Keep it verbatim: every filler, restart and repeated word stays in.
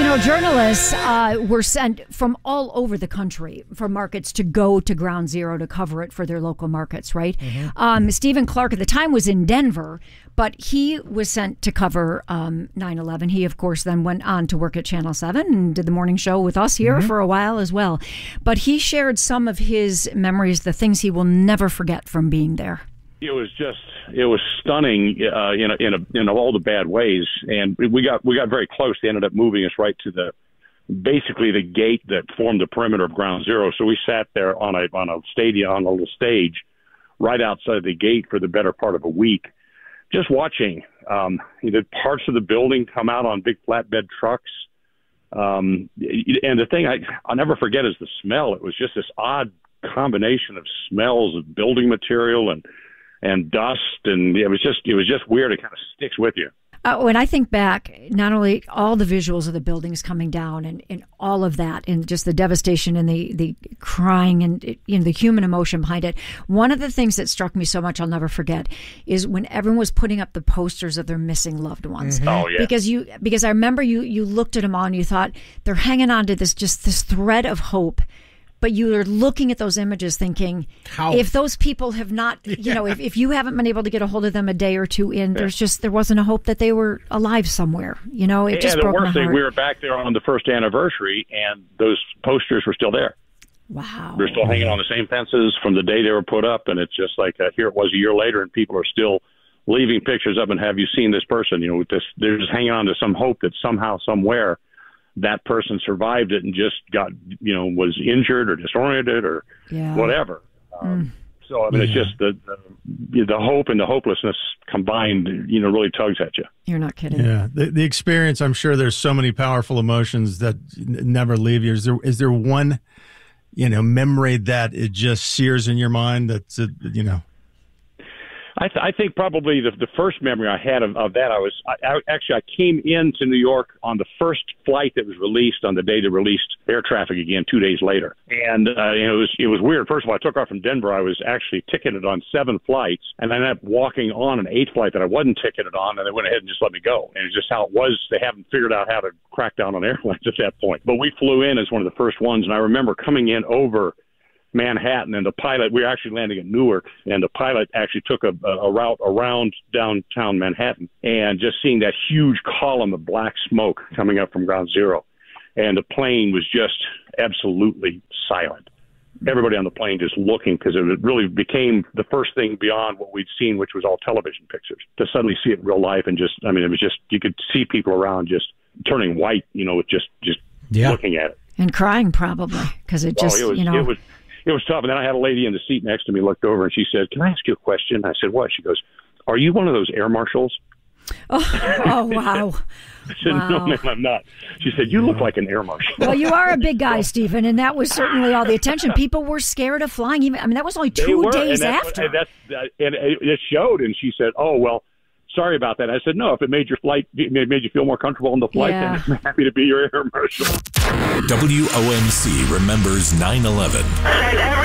know, journalists uh, were sent from all over the country for markets to go to Ground Zero to cover it for their local markets, right? Mm-hmm. Um, Stephen Clark at the time was in Denver, but he was sent to cover um, nine eleven. He, of course, then went on to work at Channel seven and did the morning show with us here mm-hmm. for a while as well. But he shared some of his memories, the things he will never forget from being there. It was just, it was stunning uh, in a, in a, in all the bad ways, and we got we got very close. They ended up moving us right to the basically the gate that formed the perimeter of Ground Zero. So we sat there on a on a stadium on a little stage right outside the gate for the better part of a week, just watching um, the parts of the building come out on big flatbed trucks. Um, and the thing I I'll never forget is the smell. It was just this odd combination of smells of building material and and dust, and it was just it was just weird. It kind of sticks with you. Uh, when I think back, not only all the visuals of the buildings coming down and, and all of that, and just the devastation and the, the crying and you know, the human emotion behind it, one of the things that struck me so much I'll never forget is when everyone was putting up the posters of their missing loved ones. Mm-hmm. Oh, yeah. Because you because I remember you you looked at them all and you thought they're hanging on to this just this thread of hope. But you are looking at those images thinking, How? if those people have not, you yeah. know, if, if you haven't been able to get a hold of them a day or two in, yeah. there's just, there wasn't a hope that they were alive somewhere. You know, it yeah, just the broke my worst thing, heart. we were back there on the first anniversary, and those posters were still there. Wow. They're still hanging on the same fences from the day they were put up, and it's just like, uh, here it was a year later, and people are still leaving pictures up and have you seen this person? You know, with this, they're just hanging on to some hope that somehow, somewhere, that person survived it and just got, you know, was injured or disoriented or yeah. whatever. Um, mm. So, I mean, yeah. it's just the, the the hope and the hopelessness combined, you know, really tugs at you. You're not kidding. Yeah. The, the experience, I'm sure there's so many powerful emotions that never leave you. Is there, is there one, you know, memory that it just sears in your mind that's, uh, you know? I, th- I think probably the, the first memory I had of, of that, I was I, I, actually I came into New York on the first flight that was released on the day they released air traffic again two days later, and uh, you know, it was it was weird. First of all, I took off from Denver. I was actually ticketed on seven flights, and I ended up walking on an eighth flight that I wasn't ticketed on, and they went ahead and just let me go. And it's just how it was. They haven't figured out how to crack down on airlines at that point. But we flew in as one of the first ones, and I remember coming in over Manhattan, and the pilot, we were actually landing at Newark, and the pilot actually took a, a route around downtown Manhattan, and just seeing that huge column of black smoke coming up from Ground Zero. And the plane was just absolutely silent. Everybody on the plane just looking, because it really became the first thing beyond what we'd seen, which was all television pictures. To suddenly see it in real life, and just, I mean, it was just, you could see people around just turning white, you know, with just, just yeah. looking at it. And crying probably, because it just, oh, it was, you know. It was, It was tough. And then I had a lady in the seat next to me looked over and she said, "Can I ask you a question?" I said, "What?" She goes, "Are you one of those air marshals?" Oh, oh wow. I said, wow. "No, ma'am, I'm not." She said, "You look like an air marshal." Well, you are a big guy, Stephen, and that was certainly all the attention. People were scared of flying. Even I mean, that was only two were, days and after. And, that's, and it showed. And she said, "Oh, well, sorry about that." I said, "No, if it made your flight, it made you feel more comfortable on the flight, yeah. then I'm happy to be your air marshal." W O M C remembers nine eleven.